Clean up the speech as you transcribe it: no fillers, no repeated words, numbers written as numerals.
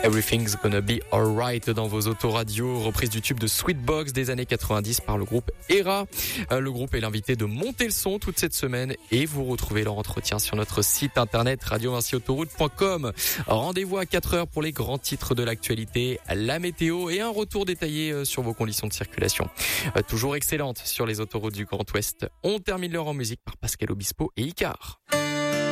Everything's Gonna Be Alright dans vos autoradios, reprise du tube de Sweetbox des années 90 par le groupe Era. Le groupe est l'invité de Monter le son toute cette semaine et vous retrouvez leur entretien sur notre site internet radio-autoroute.com. Rendez-vous à 4h pour les grands titres de l'actualité, la météo et un retour détaillé sur vos conditions de circulation. Toujours excellente sur les autoroutes du Grand Ouest. On termine l'heure en musique par Pascal Obispo et Icar.